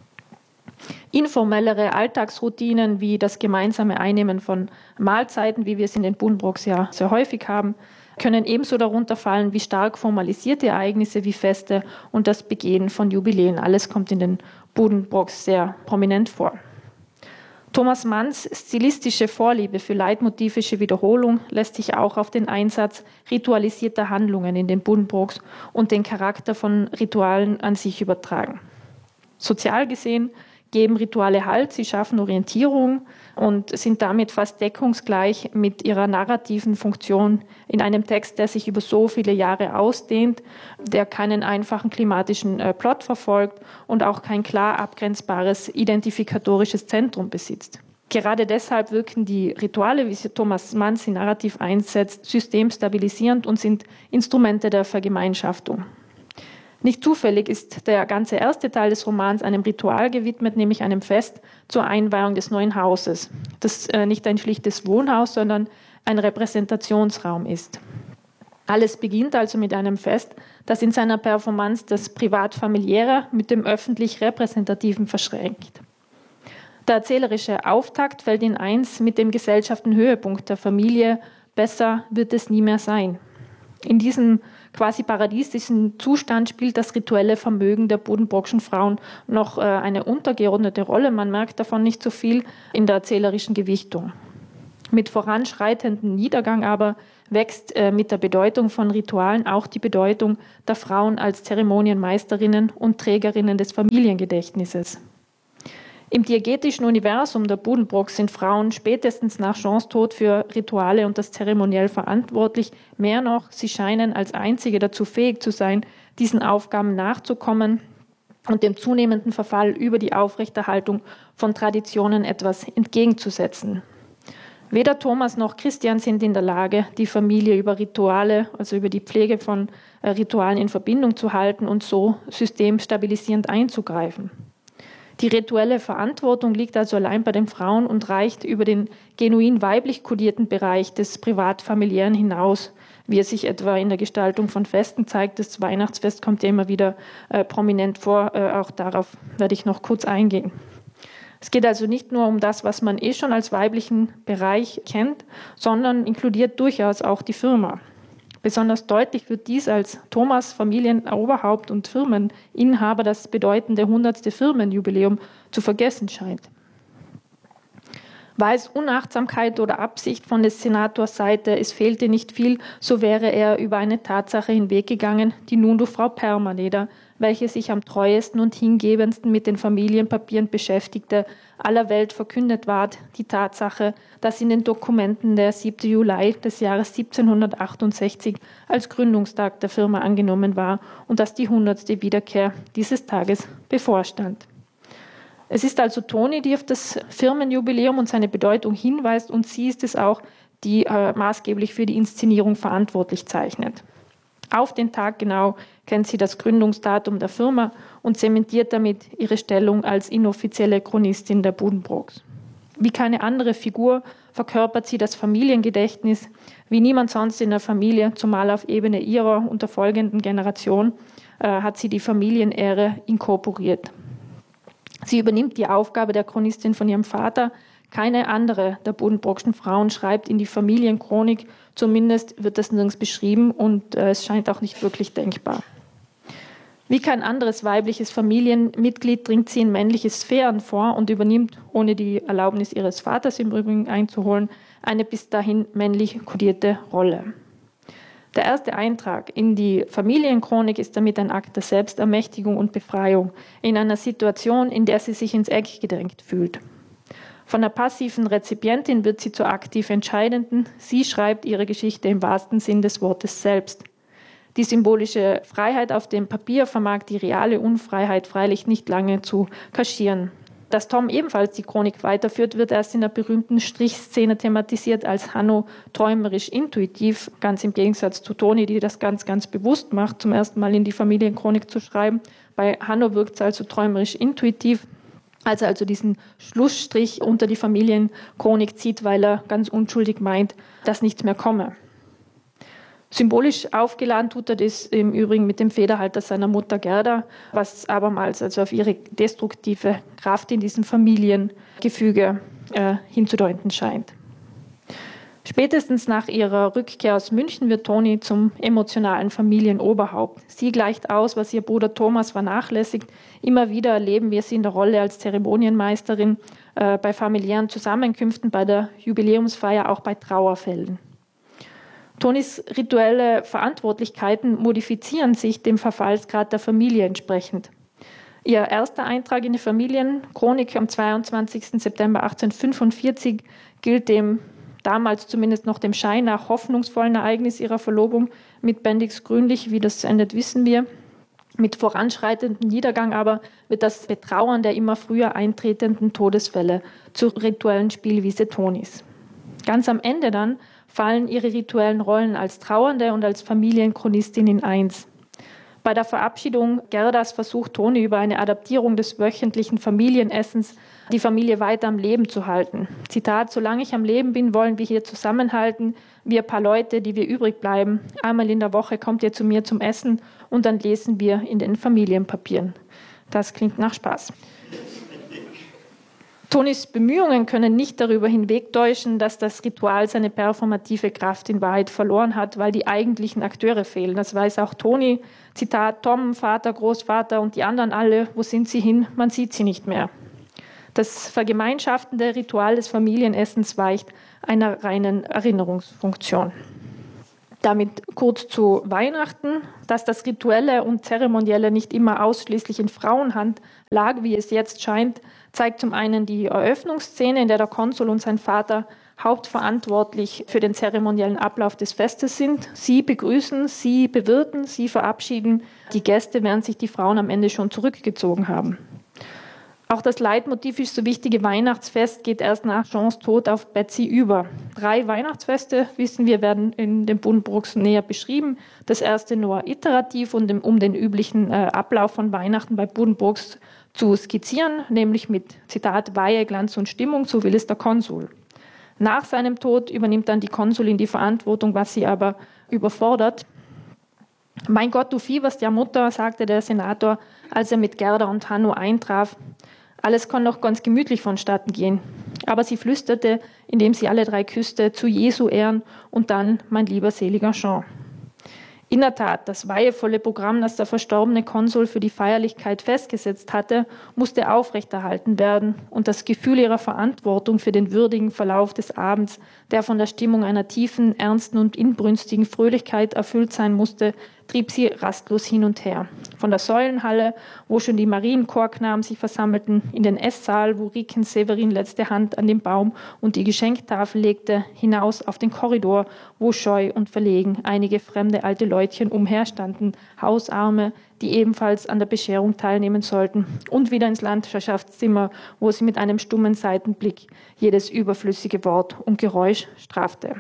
Informellere Alltagsroutinen wie das gemeinsame Einnehmen von Mahlzeiten, wie wir es in den Buddenbrooks ja sehr häufig haben, können ebenso darunter fallen wie stark formalisierte Ereignisse wie Feste und das Begehen von Jubiläen. Alles kommt in den Buddenbrooks sehr prominent vor. Thomas Manns stilistische Vorliebe für leitmotivische Wiederholung lässt sich auch auf den Einsatz ritualisierter Handlungen in den Buddenbrooks und den Charakter von Ritualen an sich übertragen. Sozial gesehen geben Rituale Halt, sie schaffen Orientierung und sind damit fast deckungsgleich mit ihrer narrativen Funktion in einem Text, der sich über so viele Jahre ausdehnt, der keinen einfachen klimatischen Plot verfolgt und auch kein klar abgrenzbares identifikatorisches Zentrum besitzt. Gerade deshalb wirken die Rituale, wie sie Thomas Mann sie narrativ einsetzt, systemstabilisierend und sind Instrumente der Vergemeinschaftung. Nicht zufällig ist der ganze erste Teil des Romans einem Ritual gewidmet, nämlich einem Fest zur Einweihung des neuen Hauses, das nicht ein schlichtes Wohnhaus, sondern ein Repräsentationsraum ist. Alles beginnt also mit einem Fest, das in seiner Performance das Privat-Familiäre mit dem öffentlich-Repräsentativen verschränkt. Der erzählerische Auftakt fällt in eins mit dem Gesellschaftenhöhepunkt der Familie, besser wird es nie mehr sein. In diesem quasi paradiesischen Zustand spielt das rituelle Vermögen der Buddenbrookschen Frauen noch eine untergeordnete Rolle. Man merkt davon nicht so viel in der erzählerischen Gewichtung. Mit voranschreitendem Niedergang aber wächst mit der Bedeutung von Ritualen auch die Bedeutung der Frauen als Zeremonienmeisterinnen und Trägerinnen des Familiengedächtnisses. Im diegetischen Universum der Buddenbrooks sind Frauen spätestens nach Jeans Tod für Rituale und das Zeremoniell verantwortlich. Mehr noch, sie scheinen als einzige dazu fähig zu sein, diesen Aufgaben nachzukommen und dem zunehmenden Verfall über die Aufrechterhaltung von Traditionen etwas entgegenzusetzen. Weder Thomas noch Christian sind in der Lage, die Familie über Rituale, also über die Pflege von Ritualen in Verbindung zu halten und so systemstabilisierend einzugreifen. Die rituelle Verantwortung liegt also allein bei den Frauen und reicht über den genuin weiblich kodierten Bereich des Privatfamiliären hinaus, wie es sich etwa in der Gestaltung von Festen zeigt. Das Weihnachtsfest kommt ja immer wieder prominent vor, auch darauf werde ich noch kurz eingehen. Es geht also nicht nur um das, was man schon als weiblichen Bereich kennt, sondern inkludiert durchaus auch die Firma. Besonders deutlich wird dies, als Thomas Familienoberhaupt und Firmeninhaber das bedeutende 100. Firmenjubiläum zu vergessen scheint. War es Unachtsamkeit oder Absicht von des Senators Seite, es fehlte nicht viel, so wäre er über eine Tatsache hinweggegangen, die nun durch Frau Permaneder, welche sich am treuesten und hingebendsten mit den Familienpapieren beschäftigte, aller Welt verkündet ward, die Tatsache, dass in den Dokumenten der 7. Juli des Jahres 1768 als Gründungstag der Firma angenommen war und dass die 100. Wiederkehr dieses Tages bevorstand. Es ist also Toni, die auf das Firmenjubiläum und seine Bedeutung hinweist, und sie ist es auch, die maßgeblich für die Inszenierung verantwortlich zeichnet. Auf den Tag genau kennt sie das Gründungsdatum der Firma und zementiert damit ihre Stellung als inoffizielle Chronistin der Buddenbrooks. Wie keine andere Figur verkörpert sie das Familiengedächtnis, wie niemand sonst in der Familie, zumal auf Ebene ihrer und der folgenden Generation, hat sie die Familienehre inkorporiert. Sie übernimmt die Aufgabe der Chronistin von ihrem Vater. Keine andere der Buddenbrookschen Frauen schreibt in die Familienchronik, zumindest wird das nirgends beschrieben und es scheint auch nicht wirklich denkbar. Wie kein anderes weibliches Familienmitglied dringt sie in männliche Sphären vor und übernimmt, ohne die Erlaubnis ihres Vaters im Übrigen einzuholen, eine bis dahin männlich kodierte Rolle. Der erste Eintrag in die Familienchronik ist damit ein Akt der Selbstermächtigung und Befreiung in einer Situation, in der sie sich ins Eck gedrängt fühlt. Von der passiven Rezipientin wird sie zur aktiv Entscheidenden. Sie schreibt ihre Geschichte im wahrsten Sinn des Wortes selbst. Die symbolische Freiheit auf dem Papier vermag die reale Unfreiheit freilich nicht lange zu kaschieren. Dass Tom ebenfalls die Chronik weiterführt, wird erst in der berühmten Strichszene thematisiert, als Hanno träumerisch intuitiv, ganz im Gegensatz zu Toni, die das ganz, ganz bewusst macht, zum ersten Mal in die Familienchronik zu schreiben. Bei Hanno wirkt es also träumerisch intuitiv, als er also diesen Schlussstrich unter die Familienchronik zieht, weil er ganz unschuldig meint, dass nichts mehr komme. Symbolisch aufgeladen tut er das im Übrigen mit dem Federhalter seiner Mutter Gerda, was abermals also auf ihre destruktive Kraft in diesem Familiengefüge hinzudeuten scheint. Spätestens nach ihrer Rückkehr aus München wird Toni zum emotionalen Familienoberhaupt. Sie gleicht aus, was ihr Bruder Thomas vernachlässigt. Immer wieder erleben wir sie in der Rolle als Zeremonienmeisterin bei familiären Zusammenkünften, bei der Jubiläumsfeier, auch bei Trauerfällen. Tonis rituelle Verantwortlichkeiten modifizieren sich dem Verfallsgrad der Familie entsprechend. Ihr erster Eintrag in die Familienchronik am 22. September 1845 gilt dem damals zumindest noch dem Schein nach hoffnungsvollen Ereignis ihrer Verlobung mit Bendix Grünlich. Wie das endet, wissen wir. Mit voranschreitendem Niedergang aber wird das Betrauern der immer früher eintretenden Todesfälle zur rituellen Spielwiese Tonis. Ganz am Ende dann fallen ihre rituellen Rollen als Trauernde und als Familienchronistin in eins. Bei der Verabschiedung Gerdas versucht Toni über eine Adaptierung des wöchentlichen Familienessens die Familie weiter am Leben zu halten. Zitat: Solange ich am Leben bin, wollen wir hier zusammenhalten, wir paar Leute, die wir übrig bleiben. Einmal in der Woche kommt ihr zu mir zum Essen und dann lesen wir in den Familienpapieren. Das klingt nach Spaß. Tonis Bemühungen können nicht darüber hinwegtäuschen, dass das Ritual seine performative Kraft in Wahrheit verloren hat, weil die eigentlichen Akteure fehlen. Das weiß auch Toni. Zitat: Tom, Vater, Großvater und die anderen alle, wo sind sie hin? Man sieht sie nicht mehr. Das vergemeinschaftende Ritual des Familienessens weicht einer reinen Erinnerungsfunktion. Damit kurz zu Weihnachten, dass das Rituelle und Zeremonielle nicht immer ausschließlich in Frauenhand lag, wie es jetzt scheint, zeigt zum einen die Eröffnungsszene, in der der Konsul und sein Vater hauptverantwortlich für den zeremoniellen Ablauf des Festes sind. Sie begrüßen, sie bewirten, sie verabschieden die Gäste, während sich die Frauen am Ende schon zurückgezogen haben. Auch das leitmotivisch so wichtige Weihnachtsfest geht erst nach Jeans Tod auf Betsy über. 3 Weihnachtsfeste, wissen wir, werden in den Buddenbrooks näher beschrieben. Das erste nur iterativ und um den üblichen Ablauf von Weihnachten bei Buddenbrooks zu skizzieren, nämlich mit, Zitat, Weihe, Glanz und Stimmung, so will es der Konsul. Nach seinem Tod übernimmt dann die Konsulin die Verantwortung, was sie aber überfordert. Mein Gott, du fieberst ja, Mutter, sagte der Senator, als er mit Gerda und Hanno eintraf. Alles kann noch ganz gemütlich vonstatten gehen. Aber sie flüsterte, indem sie alle 3 küsste, zu Jesu Ehren und dann, mein lieber seliger Jean. In der Tat, das weihevolle Programm, das der verstorbene Konsul für die Feierlichkeit festgesetzt hatte, musste aufrechterhalten werden und das Gefühl ihrer Verantwortung für den würdigen Verlauf des Abends, der von der Stimmung einer tiefen, ernsten und inbrünstigen Fröhlichkeit erfüllt sein musste, trieb sie rastlos hin und her. Von der Säulenhalle, wo schon die Marienchorknaben sich versammelten, in den Esssaal, wo Rikens Severin letzte Hand an den Baum und die Geschenktafel legte, hinaus auf den Korridor, wo scheu und verlegen einige fremde alte Leutchen umherstanden, Hausarme, die ebenfalls an der Bescherung teilnehmen sollten, und wieder ins Landschaftszimmer, wo sie mit einem stummen Seitenblick jedes überflüssige Wort und Geräusch strafte.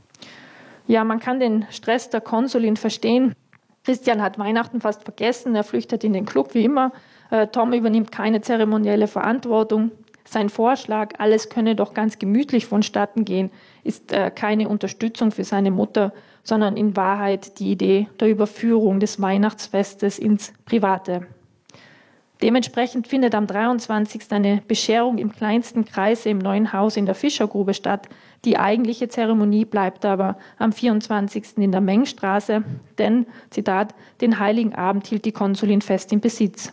Ja, man kann den Stress der Konsulin verstehen. Christian hat Weihnachten fast vergessen, er flüchtet in den Club wie immer. Tom übernimmt keine zeremonielle Verantwortung. Sein Vorschlag, alles könne doch ganz gemütlich vonstatten gehen, ist keine Unterstützung für seine Mutter, sondern in Wahrheit die Idee der Überführung des Weihnachtsfestes ins Private. Dementsprechend findet am 23. eine Bescherung im kleinsten Kreise im neuen Haus in der Fischergrube statt. Die eigentliche Zeremonie bleibt aber am 24. in der Mengstraße, denn, Zitat, den Heiligen Abend hielt die Konsulin fest im Besitz.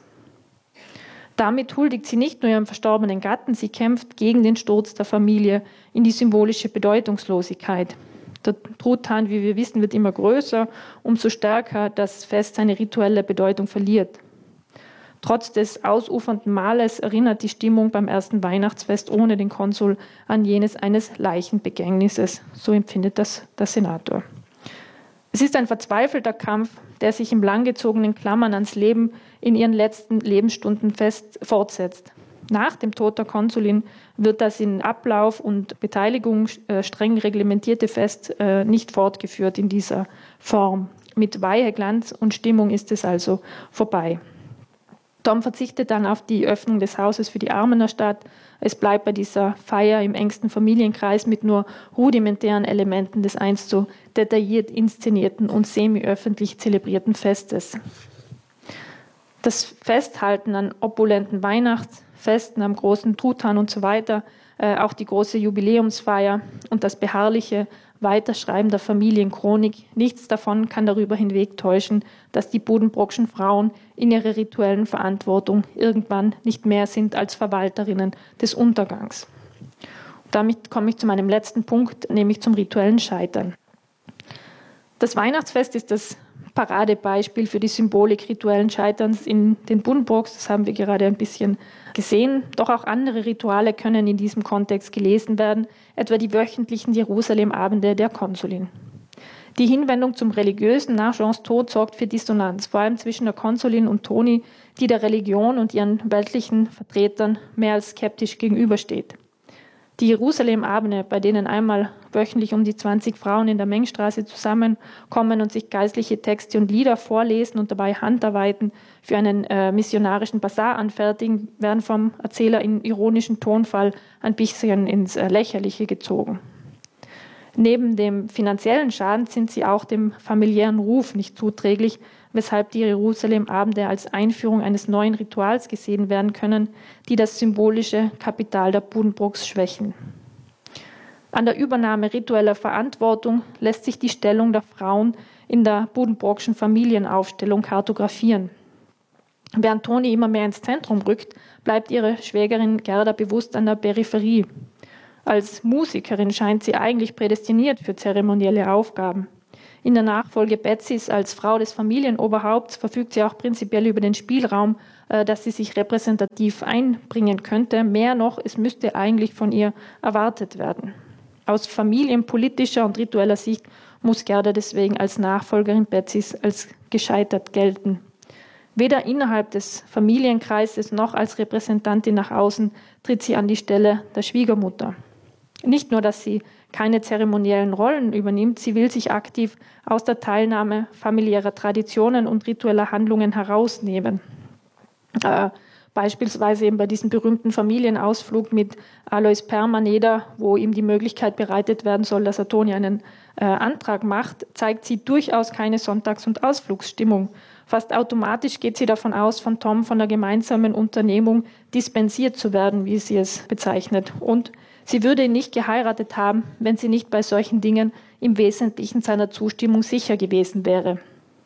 Damit huldigt sie nicht nur ihrem verstorbenen Gatten, sie kämpft gegen den Sturz der Familie in die symbolische Bedeutungslosigkeit. Der Truthahn, wie wir wissen, wird immer größer, umso stärker das Fest seine rituelle Bedeutung verliert. Trotz des ausufernden Mahles erinnert die Stimmung beim ersten Weihnachtsfest ohne den Konsul an jenes eines Leichenbegängnisses. So empfindet das der Senator. Es ist ein verzweifelter Kampf, der sich im langgezogenen Klammern ans Leben in ihren letzten Lebensstunden fortsetzt. Nach dem Tod der Konsulin wird das in Ablauf und Beteiligung streng reglementierte Fest nicht fortgeführt in dieser Form. Mit Weihe, Glanz und Stimmung ist es also vorbei. Tom verzichtet dann auf die Öffnung des Hauses für die Armen der Stadt. Es bleibt bei dieser Feier im engsten Familienkreis mit nur rudimentären Elementen des einst so detailliert inszenierten und semi-öffentlich zelebrierten Festes. Das Festhalten an opulenten Weihnachtsfesten, am großen Truthahn und so weiter, auch die große Jubiläumsfeier und das beharrliche Weiterschreiben der Familienchronik, nichts davon kann darüber hinwegtäuschen, dass die Buddenbrookschen Frauen in ihrer rituellen Verantwortung irgendwann nicht mehr sind als Verwalterinnen des Untergangs. Damit komme ich zu meinem letzten Punkt, nämlich zum rituellen Scheitern. Das Weihnachtsfest ist das Paradebeispiel für die Symbolik rituellen Scheiterns in den Buddenbrooks. Das haben wir gerade ein bisschen gesehen. Doch auch andere Rituale können in diesem Kontext gelesen werden, etwa die wöchentlichen Jerusalem-Abende der Konsulin. Die Hinwendung zum Religiösen nach Jeans Tod sorgt für Dissonanz, vor allem zwischen der Konsulin und Toni, die der Religion und ihren weltlichen Vertretern mehr als skeptisch gegenübersteht. Die Jerusalem-Abende, bei denen einmal wöchentlich um die 20 Frauen in der Mengstraße zusammenkommen und sich geistliche Texte und Lieder vorlesen und dabei Handarbeiten für einen missionarischen Basar anfertigen, werden vom Erzähler in ironischem Tonfall ein bisschen ins Lächerliche gezogen. Neben dem finanziellen Schaden sind sie auch dem familiären Ruf nicht zuträglich, weshalb die Jerusalem-Abende als Einführung eines neuen Rituals gesehen werden können, die das symbolische Kapital der Buddenbrooks schwächen. An der Übernahme ritueller Verantwortung lässt sich die Stellung der Frauen in der Buddenbrookschen Familienaufstellung kartografieren. Während Toni immer mehr ins Zentrum rückt, bleibt ihre Schwägerin Gerda bewusst an der Peripherie. Als Musikerin scheint sie eigentlich prädestiniert für zeremonielle Aufgaben. In der Nachfolge Betsys als Frau des Familienoberhaupts verfügt sie auch prinzipiell über den Spielraum, dass sie sich repräsentativ einbringen könnte. Mehr noch, es müsste eigentlich von ihr erwartet werden. Aus familienpolitischer und ritueller Sicht muss Gerda deswegen als Nachfolgerin Betsys als gescheitert gelten. Weder innerhalb des Familienkreises noch als Repräsentantin nach außen tritt sie an die Stelle der Schwiegermutter. Nicht nur, dass sie keine zeremoniellen Rollen übernimmt, sie will sich aktiv aus der Teilnahme familiärer Traditionen und ritueller Handlungen herausnehmen. Beispielsweise eben bei diesem berühmten Familienausflug mit Alois Permaneder, wo ihm die Möglichkeit bereitet werden soll, dass er Toni einen Antrag macht, zeigt sie durchaus keine Sonntags- und Ausflugsstimmung. Fast automatisch geht sie davon aus, von Tom von der gemeinsamen Unternehmung dispensiert zu werden, wie sie es bezeichnet. Und sie würde ihn nicht geheiratet haben, wenn sie nicht bei solchen Dingen im Wesentlichen seiner Zustimmung sicher gewesen wäre.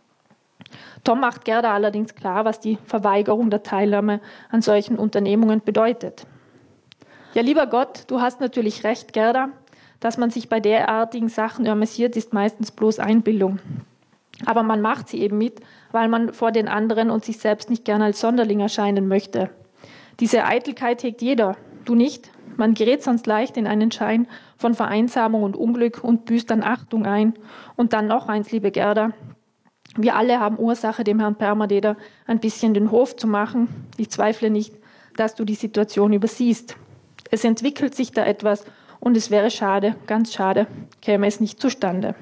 Tom macht Gerda allerdings klar, was die Verweigerung der Teilnahme an solchen Unternehmungen bedeutet. Ja, lieber Gott, du hast natürlich recht, Gerda. Dass man sich bei derartigen Sachen amüsiert, ist meistens bloß Einbildung. Aber man macht sie eben mit, weil man vor den anderen und sich selbst nicht gern als Sonderling erscheinen möchte. Diese Eitelkeit hegt jeder, du nicht. Man gerät sonst leicht in einen Schein von Vereinsamung und Unglück und büßt an Achtung ein. Und dann noch eins, liebe Gerda. Wir alle haben Ursache, dem Herrn Permadeder ein bisschen den Hof zu machen. Ich zweifle nicht, dass du die Situation übersiehst. Es entwickelt sich da etwas und es wäre schade, ganz schade, käme es nicht zustande.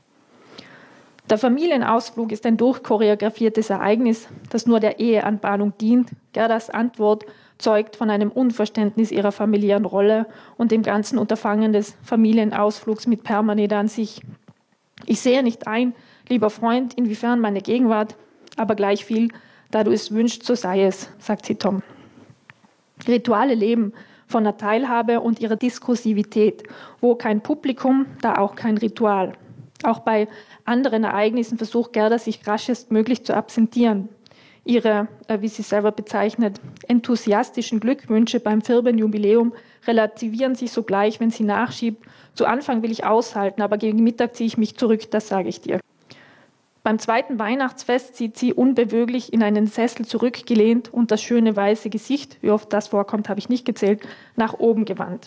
Der Familienausflug ist ein durchchoreografiertes Ereignis, das nur der Eheanbahnung dient. Gerdas Antwort zeugt von einem Unverständnis ihrer familiären Rolle und dem ganzen Unterfangen des Familienausflugs mit Permaneder an sich. Ich sehe nicht ein, lieber Freund, inwiefern meine Gegenwart, aber gleich viel, da du es wünschst, so sei es, sagt sie Tom. Rituale leben von der Teilhabe und ihrer Diskursivität. Wo kein Publikum, da auch kein Ritual. Auch bei anderen Ereignissen versucht Gerda, sich raschestmöglich zu absentieren. Ihre, wie sie selber bezeichnet, enthusiastischen Glückwünsche beim Firbenjubiläum relativieren sich sogleich, wenn sie nachschiebt. Zu Anfang will ich aushalten, aber gegen Mittag ziehe ich mich zurück, das sage ich dir. Beim zweiten Weihnachtsfest sieht sie unbeweglich in einen Sessel zurückgelehnt und das schöne weiße Gesicht, wie oft das vorkommt, habe ich nicht gezählt, nach oben gewandt.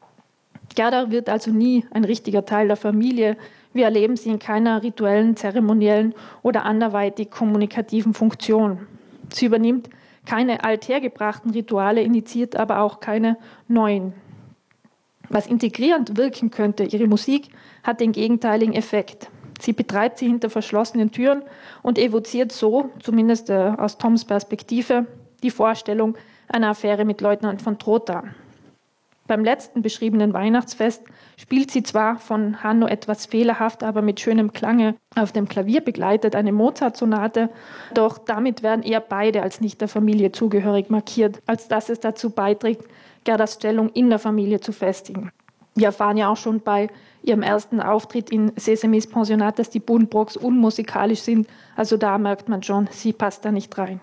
Gerda wird also nie ein richtiger Teil der Familie. Wir erleben sie in keiner rituellen, zeremoniellen oder anderweitig kommunikativen Funktion. Sie übernimmt keine althergebrachten Rituale, initiiert aber auch keine neuen. Was integrierend wirken könnte, ihre Musik hat den gegenteiligen Effekt. Sie betreibt sie hinter verschlossenen Türen und evoziert so, zumindest aus Toms Perspektive, die Vorstellung einer Affäre mit Leutnant von Trotha. Beim letzten beschriebenen Weihnachtsfest spielt sie zwar von Hanno etwas fehlerhaft, aber mit schönem Klange auf dem Klavier begleitet eine Mozart-Sonate, doch damit werden eher beide als nicht der Familie zugehörig markiert, als dass es dazu beiträgt, Gerdas Stellung in der Familie zu festigen. Wir erfahren ja auch schon bei ihrem ersten Auftritt in Sesemis Pensionat, dass die Buddenbrooks unmusikalisch sind. Also da merkt man schon, sie passt da nicht rein.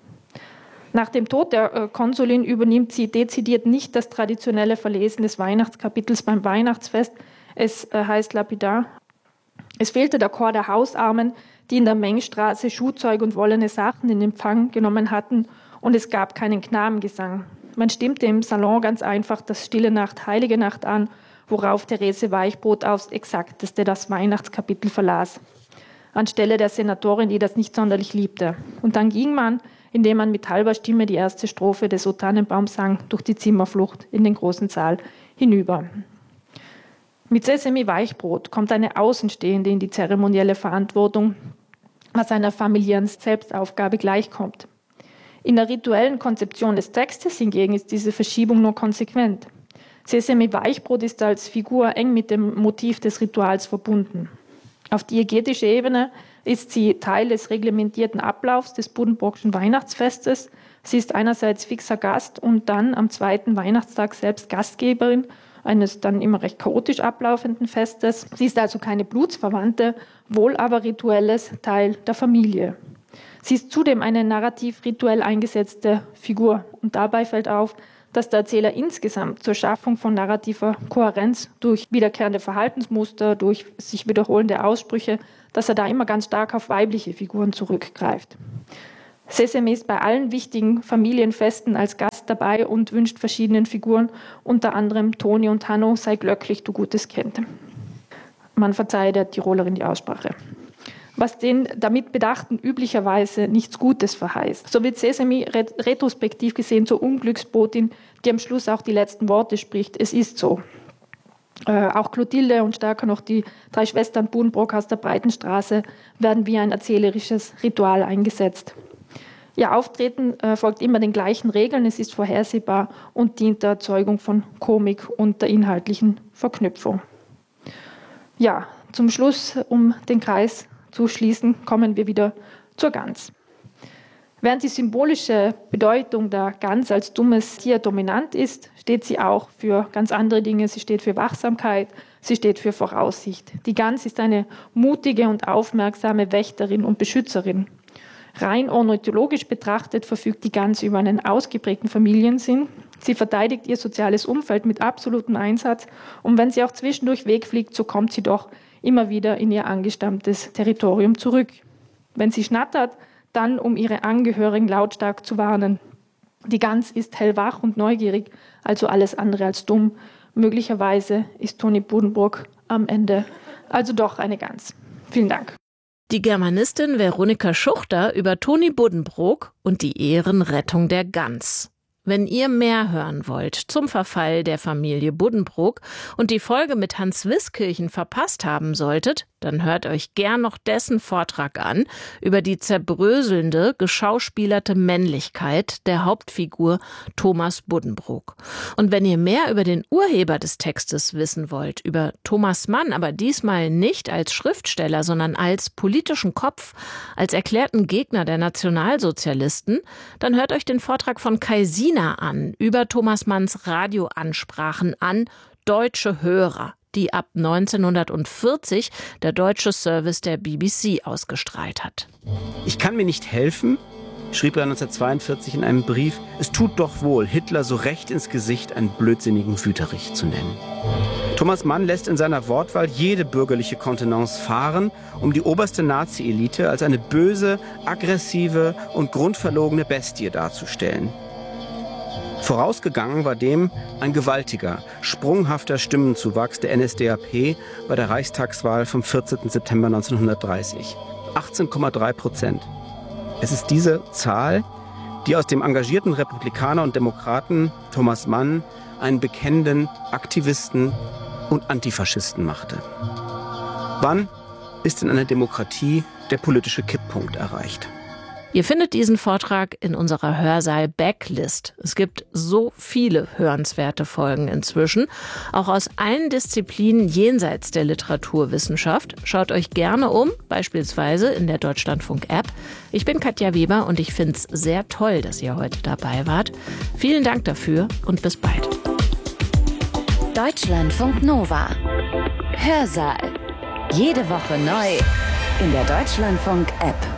Nach dem Tod der Konsulin übernimmt sie dezidiert nicht das traditionelle Verlesen des Weihnachtskapitels beim Weihnachtsfest. Es heißt lapidar: Es fehlte der Chor der Hausarmen, die in der Mengstraße Schuhzeug und wollene Sachen in Empfang genommen hatten, und es gab keinen Knabengesang. Man stimmte im Salon ganz einfach das Stille Nacht, Heilige Nacht an, worauf Therese Weichbrot aufs Exakteste das Weihnachtskapitel verlas, anstelle der Senatorin, die das nicht sonderlich liebte. Und dann ging man, indem man mit halber Stimme die erste Strophe des O Tannenbaum sang, durch die Zimmerflucht in den großen Saal hinüber. Mit Sesemi Weichbrot kommt eine Außenstehende in die zeremonielle Verantwortung, was einer familiären Selbstaufgabe gleichkommt. In der rituellen Konzeption des Textes hingegen ist diese Verschiebung nur konsequent. Sesemi Weichbrot ist als Figur eng mit dem Motiv des Rituals verbunden. Auf diegetischer Ebene ist sie Teil des reglementierten Ablaufs des Buddenbrookschen Weihnachtsfestes. Sie ist einerseits fixer Gast und dann am zweiten Weihnachtstag selbst Gastgeberin eines dann immer recht chaotisch ablaufenden Festes. Sie ist also keine Blutsverwandte, wohl aber rituelles Teil der Familie. Sie ist zudem eine narrativ rituell eingesetzte Figur und dabei fällt auf, dass der Erzähler insgesamt zur Schaffung von narrativer Kohärenz durch wiederkehrende Verhaltensmuster, durch sich wiederholende Aussprüche, dass er da immer ganz stark auf weibliche Figuren zurückgreift. Sesame ist bei allen wichtigen Familienfesten als Gast dabei und wünscht verschiedenen Figuren, unter anderem Toni und Hanno, sei glücklich, du gutes Kind. Man verzeihe der Tirolerin die Aussprache. Was den damit Bedachten üblicherweise nichts Gutes verheißt. So wird Sesame retrospektiv gesehen zur Unglücksbotin, die am Schluss auch die letzten Worte spricht. Es ist so. Auch Clotilde und stärker noch die 3 Schwestern Buddenbrook aus der Breitenstraße werden wie ein erzählerisches Ritual eingesetzt. Ihr Auftreten folgt immer den gleichen Regeln, es ist vorhersehbar und dient der Erzeugung von Komik und der inhaltlichen Verknüpfung. Ja, zum Schluss, um den Kreis zu schließen, kommen wir wieder zur Gans. Während die symbolische Bedeutung der Gans als dummes Tier dominant ist, steht sie auch für ganz andere Dinge. Sie steht für Wachsamkeit, sie steht für Voraussicht. Die Gans ist eine mutige und aufmerksame Wächterin und Beschützerin. Rein ornithologisch betrachtet verfügt die Gans über einen ausgeprägten Familiensinn. Sie verteidigt ihr soziales Umfeld mit absolutem Einsatz. Und wenn sie auch zwischendurch wegfliegt, so kommt sie doch immer wieder in ihr angestammtes Territorium zurück. Wenn sie schnattert, dann um ihre Angehörigen lautstark zu warnen. Die Gans ist hellwach und neugierig, also alles andere als dumm. Möglicherweise ist Toni Buddenbrook am Ende also doch eine Gans. Vielen Dank. Die Germanistin Veronika Schuchter über Toni Buddenbrook und die Ehrenrettung der Gans. Wenn ihr mehr hören wollt zum Verfall der Familie Buddenbrook und die Folge mit Hans Wiskirchen verpasst haben solltet, dann hört euch gern noch dessen Vortrag an über die zerbröselnde, geschauspielerte Männlichkeit der Hauptfigur Thomas Buddenbrook. Und wenn ihr mehr über den Urheber des Textes wissen wollt, über Thomas Mann, aber diesmal nicht als Schriftsteller, sondern als politischen Kopf, als erklärten Gegner der Nationalsozialisten, dann hört euch den Vortrag von Kai Sina an über Thomas Manns Radioansprachen an deutsche Hörer, die ab 1940 der deutsche Service der BBC ausgestrahlt hat. Ich kann mir nicht helfen, schrieb er 1942 in einem Brief, es tut doch wohl, Hitler so recht ins Gesicht einen blödsinnigen Wüterich zu nennen. Thomas Mann lässt in seiner Wortwahl jede bürgerliche Kontenance fahren, um die oberste Nazi-Elite als eine böse, aggressive und grundverlogene Bestie darzustellen. Vorausgegangen war dem ein gewaltiger, sprunghafter Stimmenzuwachs der NSDAP bei der Reichstagswahl vom 14. September 1930. 18,3%. Es ist diese Zahl, die aus dem engagierten Republikaner und Demokraten Thomas Mann einen bekennenden Aktivisten und Antifaschisten machte. Wann ist in einer Demokratie der politische Kipppunkt erreicht? Ihr findet diesen Vortrag in unserer Hörsaal-Backlist. Es gibt so viele hörenswerte Folgen inzwischen, auch aus allen Disziplinen jenseits der Literaturwissenschaft. Schaut euch gerne um, beispielsweise in der Deutschlandfunk-App. Ich bin Katja Weber und ich finde es sehr toll, dass ihr heute dabei wart. Vielen Dank dafür und bis bald. Deutschlandfunk Nova. Hörsaal. Jede Woche neu in der Deutschlandfunk-App.